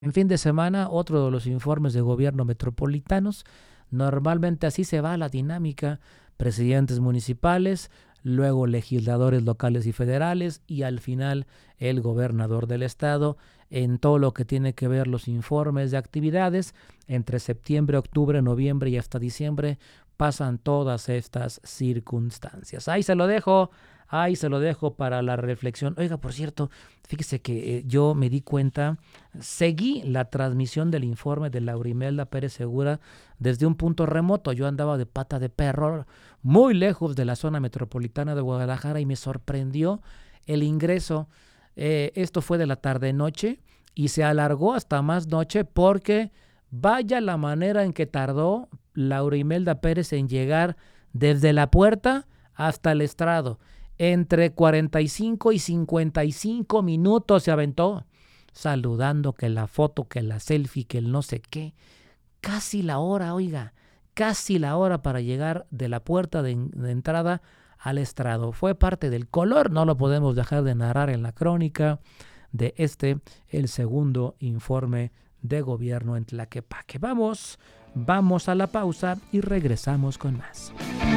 En fin de semana, otro de los informes de gobierno metropolitanos. Normalmente así se va la dinámica: presidentes municipales, luego legisladores locales y federales y al final el gobernador del estado en todo lo que tiene que ver los informes de actividades. Entre septiembre, octubre, noviembre y hasta diciembre pasan todas estas circunstancias. Ahí se lo dejo para la reflexión. Oiga, por cierto, fíjese que yo me di cuenta, seguí la transmisión del informe de Laurimelda Pérez Segura desde un punto remoto. Yo andaba de pata de perro muy lejos de la zona metropolitana de Guadalajara y me sorprendió el ingreso. Esto fue de la tarde-noche y se alargó hasta más noche porque vaya la manera en que tardó Laurimelda Pérez en llegar desde la puerta hasta el estrado. Entre 45 y 55 minutos se aventó, saludando, que la foto, que la selfie, que el no sé qué. Casi la hora, oiga, casi la hora para llegar de la puerta de entrada al estrado. Fue parte del color, no lo podemos dejar de narrar en la crónica de el segundo informe de gobierno en Tlaquepaque. Vamos a la pausa y regresamos con más.